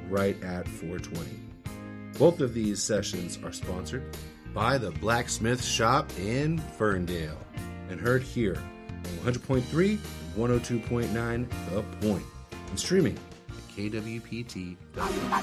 right at 420. Both of these sessions are sponsored by the Blacksmith Shop in Ferndale and heard here on 100.3 and 102.9 The Point and streaming at kwpt.com.